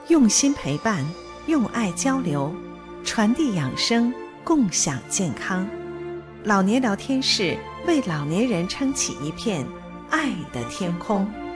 用心陪伴，用爱交流，传递养生，共享健康。老年聊天室为老年人撑起一片爱的天空。